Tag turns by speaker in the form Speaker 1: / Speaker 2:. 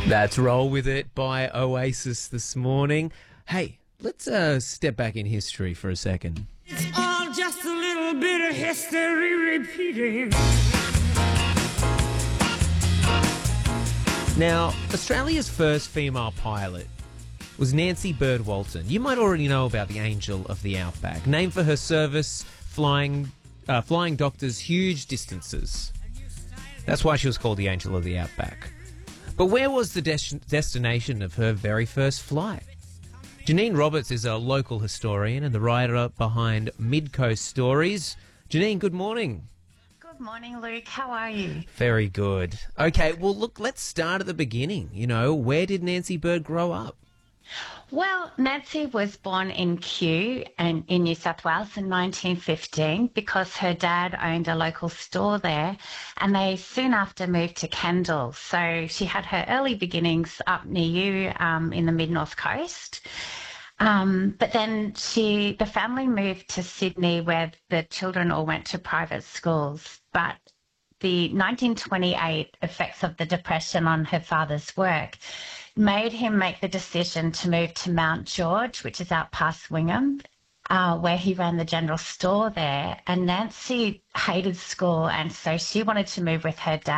Speaker 1: That's Roll With It by Oasis this morning. Hey, let's step back in history for a second.
Speaker 2: It's all just a little bit of history repeating.
Speaker 1: Now, Australia's first female pilot was Nancy Bird Walton. You might already know about the Angel of the Outback, named for her service flying doctors huge distances. That's why she was called the Angel of the Outback. But where was the destination of her very first flight? Janine Roberts is a local historian and the writer behind Mid-Coast Stories. Janine, good morning.
Speaker 3: Good morning, Luke. How are you?
Speaker 1: Very good. Okay, well, look, let's start at the beginning. You know, where did Nancy Bird grow up?
Speaker 3: Well, Nancy was born in Kew and in New South Wales in 1915 because her dad owned a local store there, and they soon after moved to Kendall. So she had her early beginnings up near you in the mid-north coast. But then the family moved to Sydney where the children all went to private schools. But the 1928 effects of the Depression on her father's work made him make the decision to move to Mount George, which is out past Wingham, where he ran the general store there. And Nancy hated school, and so she wanted to move with her dad.